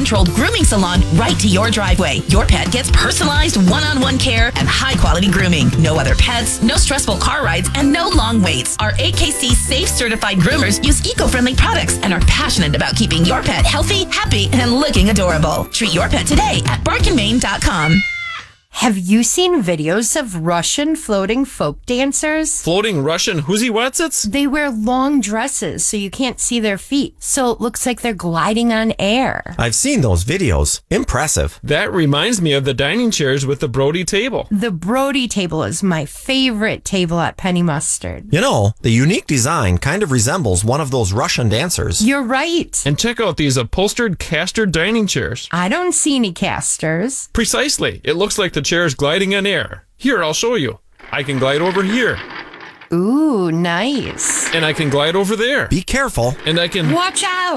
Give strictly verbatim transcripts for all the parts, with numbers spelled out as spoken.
controlled grooming salon right to your driveway. Your pet gets personalized one-on-one care and high-quality grooming. No other pets, no stressful car rides, and no long waits. Our A K C Safe certified groomers use eco-friendly products and are passionate about keeping your pet healthy, happy, and looking adorable. Treat your pet today at bark and maine dot com. Have you seen videos of Russian floating folk dancers? Floating Russian whoozy whatsits? They wear long dresses so you can't see their feet, so it looks like they're gliding on air. I've seen those videos. Impressive. That reminds me of the dining chairs with the Brody table. The Brody table is my favorite table at Penny Mustard. You know, the unique design kind of resembles one of those Russian dancers. You're right. And check out these upholstered caster dining chairs. I don't see any casters. Precisely. It looks like the chair's gliding on air. Here, I'll show you. I can glide over here. Ooh, nice. And I can glide over there. Be careful. And I can... Watch out!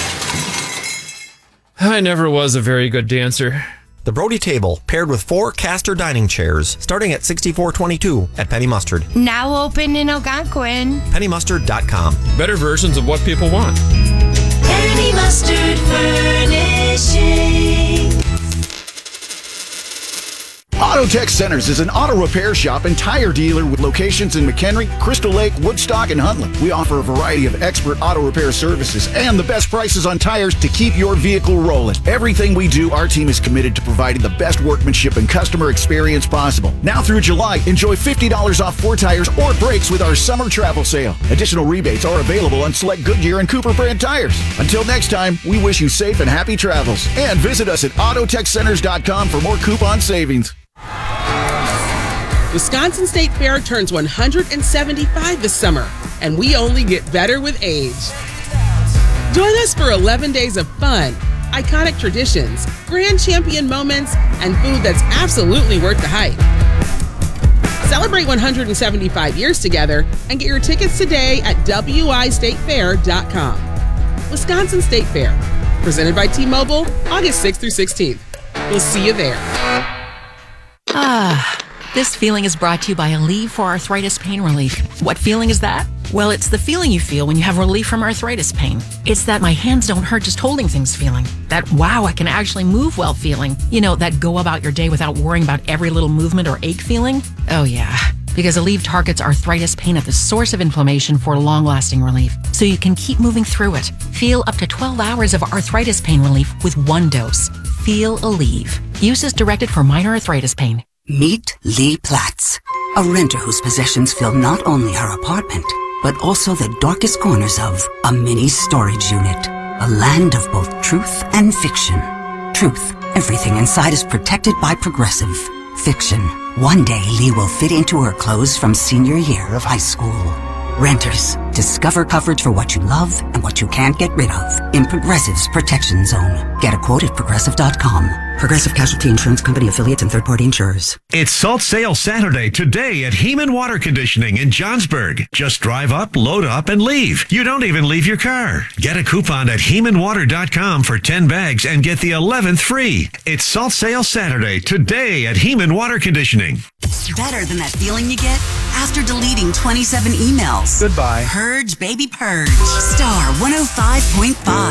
I never was a very good dancer. The Brody table, paired with four caster dining chairs, starting at sixty-four twenty-two at Penny Mustard. Now open in Algonquin. penny mustard dot com. Better versions of what people want. Penny Mustard Furnishing. Autotech Centers is an auto repair shop and tire dealer with locations in McHenry, Crystal Lake, Woodstock, and Huntland. We offer a variety of expert auto repair services and the best prices on tires to keep your vehicle rolling. Everything we do, our team is committed to providing the best workmanship and customer experience possible. Now through July, enjoy fifty dollars off four tires or brakes with our summer travel sale. Additional rebates are available on select Goodyear and Cooper brand tires. Until next time, we wish you safe and happy travels. And visit us at autotech centers dot com for more coupon savings. Wisconsin State Fair turns one hundred seventy-five this summer, and we only get better with age. Join us for eleven days of fun, iconic traditions, grand champion moments, and food that's absolutely worth the hype. Celebrate one hundred seventy-five years together and get your tickets today at w i state fair dot com. Wisconsin State Fair, presented by T-Mobile, August sixth through sixteenth. We'll see you there. Ah, this feeling is brought to you by Aleve for Arthritis Pain Relief. What feeling is that? Well, it's the feeling you feel when you have relief from arthritis pain. It's that my hands don't hurt just holding things feeling. That wow, I can actually move well feeling. You know, that go about your day without worrying about every little movement or ache feeling. Oh yeah, because Aleve targets arthritis pain at the source of inflammation for long-lasting relief, so you can keep moving through it. Feel up to twelve hours of arthritis pain relief with one dose. Feel Aleve. Use as directed for minor arthritis pain. Meet Lee Platts, a renter whose possessions fill not only her apartment, but also the darkest corners of a mini storage unit. A land of both truth and fiction. Truth, everything inside is protected by Progressive. Fiction, one day Lee will fit into her clothes from senior year of high school. Renters, discover coverage for what you love and what you can't get rid of in Progressive's Protection Zone. Get a quote at progressive dot com. Progressive Casualty Insurance Company affiliates and third-party insurers. It's Salt Sale Saturday today at Heeman Water Conditioning in Johnsburg. Just drive up, load up, and leave. You don't even leave your car. Get a coupon at heeman water dot com for ten bags and get the eleventh free. It's Salt Sale Saturday today at Heeman Water Conditioning. Better than that feeling you get after deleting twenty-seven emails. Goodbye. Purge, baby, purge. Star one oh five point five.